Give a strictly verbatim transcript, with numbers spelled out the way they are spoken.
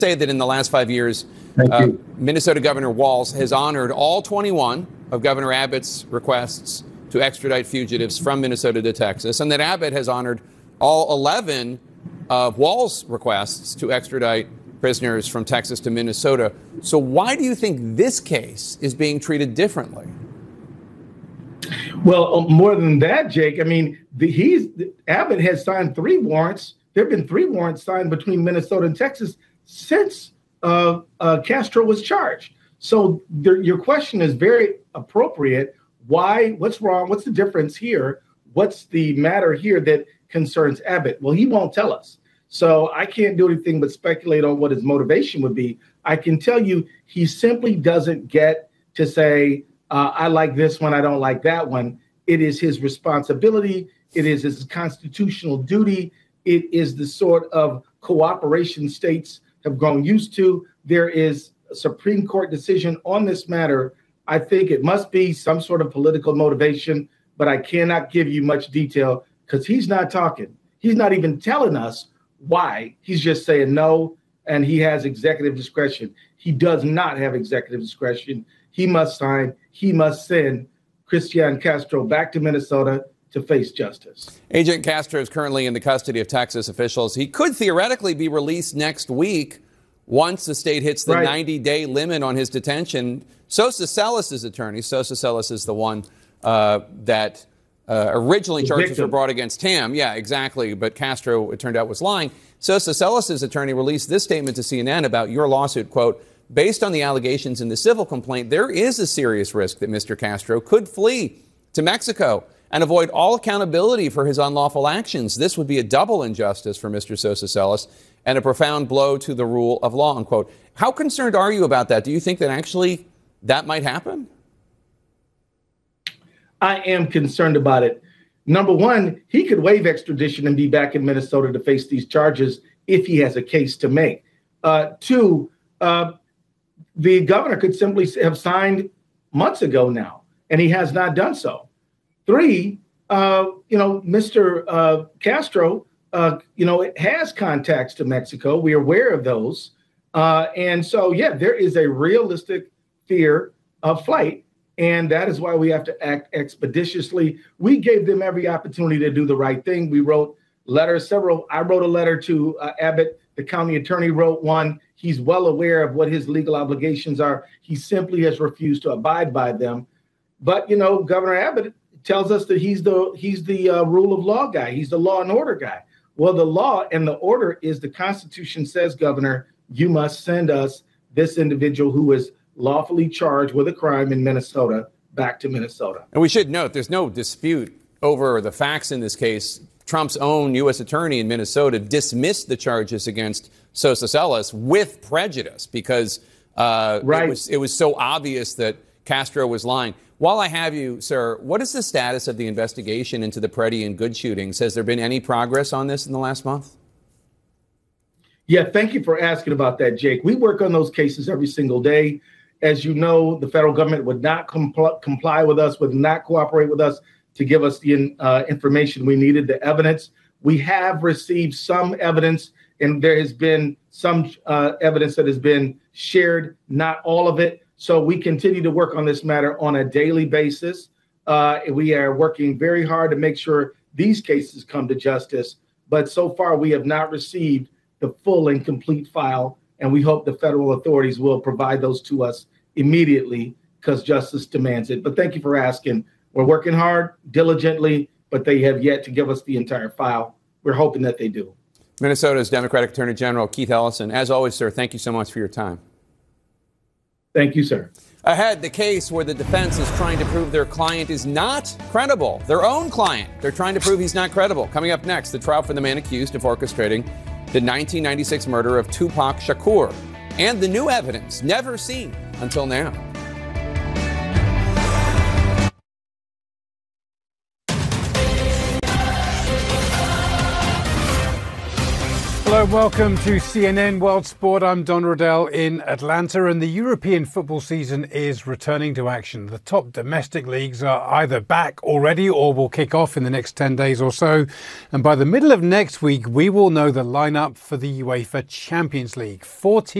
say that in the last five years, uh, Minnesota Governor Walz has honored all twenty-one of Governor Abbott's requests to extradite fugitives from Minnesota to Texas, and that Abbott has honored all eleven of Walz's requests to extradite prisoners from Texas to Minnesota. So why do you think this case is being treated differently? Well, more than that, Jake, I mean, the, he's Abbott has signed three warrants. There have been three warrants signed between Minnesota and Texas since uh, uh, Castro was charged. So there, your question is very appropriate. Why? What's wrong? What's the difference here? What's the matter here that concerns Abbott? Well, he won't tell us. So I can't do anything but speculate on what his motivation would be. I can tell you he simply doesn't get to say, uh, I like this one, I don't like that one. It is his responsibility. It is his constitutional duty. It is the sort of cooperation states have grown used to. There is a Supreme Court decision on this matter. I think it must be some sort of political motivation, but I cannot give you much detail because he's not talking. He's not even telling us why. He's just saying no, and he has executive discretion. He does not have executive discretion. He must sign. He must send Cristian Castro back to Minnesota to face justice. Agent Castro is currently in the custody of Texas officials. He could theoretically be released next week once the state hits the ninety-day right. limit on his detention. Sosa Celis' attorney, Sosa Celis is the one uh, that uh, originally charges were brought against him. Yeah, exactly. But Castro, it turned out, was lying. Sosa Celis' attorney released this statement to C N N about your lawsuit, quote, based on the allegations in the civil complaint, there is a serious risk that Mister Castro could flee to Mexico and avoid all accountability for his unlawful actions. This would be a double injustice for Mister Sosa Celis and a profound blow to the rule of law, unquote. How concerned are you about that? Do you think that actually that might happen? I am concerned about it. Number one, he could waive extradition and be back in Minnesota to face these charges if he has a case to make. Uh, two, uh, the governor could simply have signed months ago now, and he has not done so. Three, uh, you know, Mister Uh, Castro, uh, you know, has contacts to Mexico. We are aware of those. Uh, and so, yeah, there is a realistic fear of flight. And that is why we have to act expeditiously. We gave them every opportunity to do the right thing. We wrote letters, several. I wrote a letter to uh, Abbott. The county attorney wrote one. He's well aware of what his legal obligations are. He simply has refused to abide by them. But, you know, Governor Abbott tells us that he's the he's the uh, rule of law guy. He's the law and order guy. Well, the law and the order is the Constitution says, Governor, you must send us this individual who is lawfully charged with a crime in Minnesota back to Minnesota. And we should note there's no dispute over the facts in this case. Trump's own U S attorney in Minnesota dismissed the charges against Sosa Celis with prejudice because uh, right. it was it was so obvious that Castro was lying. While I have you, sir, what is the status of the investigation into the Preddy and Good shootings? Has there been any progress on this in the last month? Yeah, thank you for asking about that, Jake. We work on those cases every single day. As you know, the federal government would not compl- comply with us, would not cooperate with us to give us the uh, information we needed, the evidence. We have received some evidence, and there has been some uh, evidence that has been shared, not all of it. So we continue to work on this matter on a daily basis. Uh, we are working very hard to make sure these cases come to justice. But so far, we have not received the full and complete file, and we hope the federal authorities will provide those to us immediately because justice demands it. But thank you for asking. We're working hard, diligently, but they have yet to give us the entire file. We're hoping that they do. Minnesota's Democratic Attorney General Keith Ellison. As always, sir, thank you so much for your time. Thank you, sir. Ahead, the case where the defense is trying to prove their client is not credible. Their own client. They're trying to prove he's not credible. Coming up next, the trial for the man accused of orchestrating the nineteen ninety-six murder of Tupac Shakur. And the new evidence never seen until now. Hello, and welcome to C N N World Sport. I'm Don Riddell in Atlanta, and the European football season is returning to action. The top domestic leagues are either back already or will kick off in the next ten days or so. And by the middle of next week, we will know the lineup for the UEFA Champions League. forty